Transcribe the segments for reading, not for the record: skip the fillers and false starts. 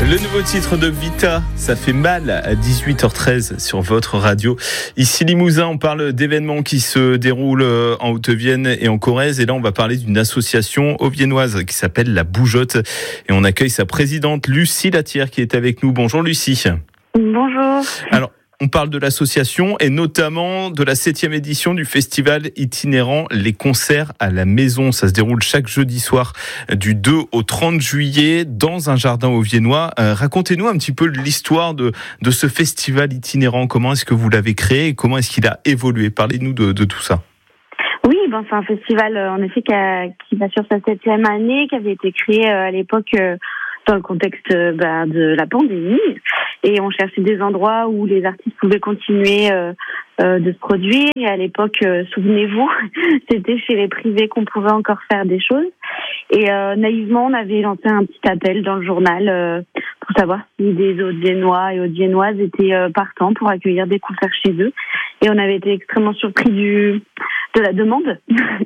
Le nouveau titre de Vita, ça fait mal à 18h13 sur votre radio. Ici Limousin, on parle d'événements qui se déroulent en Haute-Vienne et en Corrèze. Et là, on va parler d'une association auviennoise qui s'appelle La Bougeotte. Et on accueille sa présidente Lucie Latière qui est avec nous. Bonjour Lucie. Bonjour. Alors, on parle de l'association et notamment de la 7e édition du festival itinérant Les Concerts à la Maison. Ça se déroule chaque jeudi soir du 2 au 30 juillet dans un jardin auviennois. Racontez-nous un petit peu l'histoire de ce festival itinérant. Comment est-ce que vous l'avez créé et comment est-ce qu'il a évolué? Parlez-nous de tout ça. Oui, c'est un festival en effet qui va sur sa 7e année, qui avait été créé à l'époque dans le contexte de la pandémie. Et on cherchait des endroits où les artistes pouvaient continuer de se produire. Et à l'époque, souvenez-vous, c'était chez les privés qu'on pouvait encore faire des choses. Et naïvement, on avait lancé un petit appel dans le journal pour savoir si des Haute-Viennois et Haute-Viennoises étaient partants pour accueillir des concerts chez eux. Et on avait été extrêmement surpris de la demande,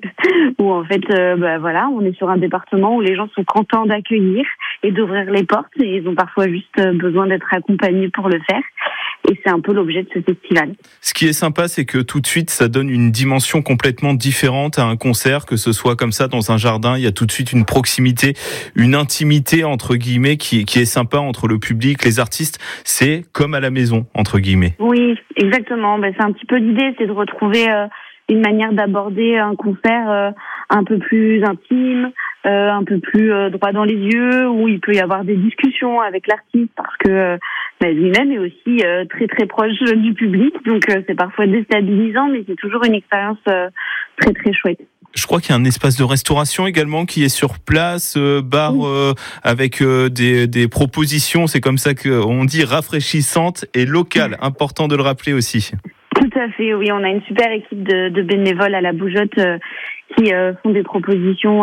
où en fait, on est sur un département où les gens sont contents d'accueillir et d'ouvrir les portes, et ils ont parfois juste besoin d'être accompagnés pour le faire. Et c'est un peu l'objet de ce festival. Ce qui est sympa, c'est que tout de suite, ça donne une dimension complètement différente à un concert, que ce soit comme ça dans un jardin. Il y a tout de suite une proximité, une intimité, entre guillemets, qui est sympa entre le public, les artistes. C'est comme à la maison, entre guillemets. Oui, exactement. C'est un petit peu l'idée, c'est de retrouver une manière d'aborder un concert un peu plus intime, un peu plus droit dans les yeux, où il peut y avoir des discussions avec l'artiste parce que lui-même est aussi très très proche du public, donc c'est parfois déstabilisant, mais c'est toujours une expérience très très chouette. Je crois qu'il y a un espace de restauration également qui est sur place, bar avec des propositions, c'est comme ça qu'on dit, rafraîchissantes et locales, important de le rappeler aussi. Tout à fait, oui, on a une super équipe de bénévoles à la Bougeotte qui font des propositions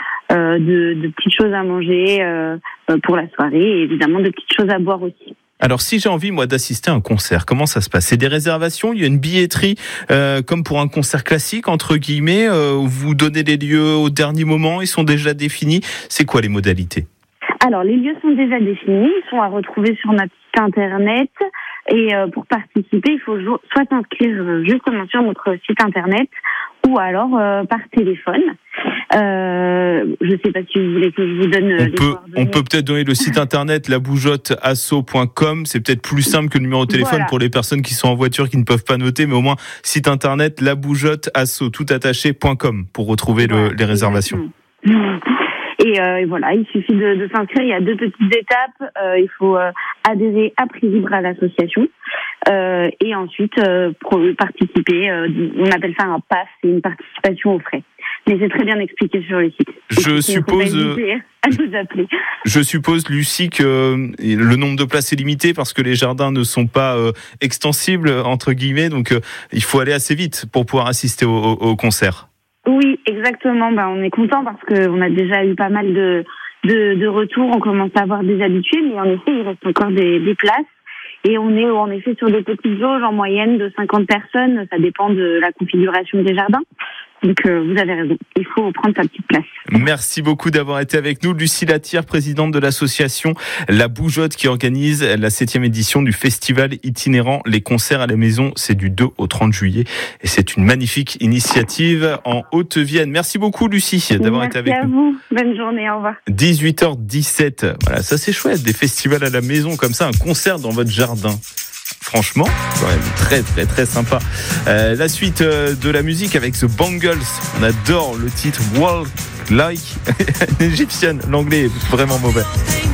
de petites choses à manger pour la soirée et évidemment de petites choses à boire aussi. Alors si j'ai envie moi d'assister à un concert, comment ça se passe? C'est des réservations, il y a une billetterie comme pour un concert classique entre guillemets, vous donnez les lieux au dernier moment, ils sont déjà définis, c'est quoi les modalités? Alors les lieux sont déjà définis, ils sont à retrouver sur notre site internet. Et pour participer, il faut soit s'inscrire justement sur notre site internet ou alors par téléphone. Je ne sais pas si vous voulez que je vous donne les coordonnées. On peut peut-être donner le site internet labougeotteasso.com. C'est peut-être plus simple que le numéro de téléphone pour les personnes qui sont en voiture, qui ne peuvent pas noter, mais au moins site internet labougeotteasso toutattaché.com pour retrouver les réservations. Et voilà, il suffit de s'inscrire. Il y a 2 petites étapes. Il faut adhérer à prix libre à l'association et ensuite participer. On appelle ça un pass, c'est une participation aux frais. Mais c'est très bien expliqué sur le site. Je suppose, Lucie, que le nombre de places est limité parce que les jardins ne sont pas extensibles, entre guillemets. Donc, il faut aller assez vite pour pouvoir assister au concert. Oui, exactement. On est content parce qu'on a déjà eu pas mal de retours. On commence à avoir des habitués, mais en effet, il reste encore des places. Et on est en effet sur des petites jauges en moyenne de 50 personnes. Ça dépend de la configuration des jardins. Donc vous avez raison, il faut prendre sa petite place. Merci beaucoup d'avoir été avec nous. Lucie Latière, présidente de l'association La Bougeotte qui organise la 7e édition du festival itinérant Les Concerts à la Maison. C'est du 2 au 30 juillet et c'est une magnifique initiative en Haute-Vienne. Merci beaucoup Lucie d'avoir été avec nous. Merci à vous, bonne journée, au revoir. 18h17, voilà, ça c'est chouette, des festivals à la maison comme ça, un concert dans votre jardin. Franchement, quand même très très très sympa. La suite de la musique avec The Bangles. On adore le titre Walk Like une égyptienne. L'anglais est vraiment mauvais.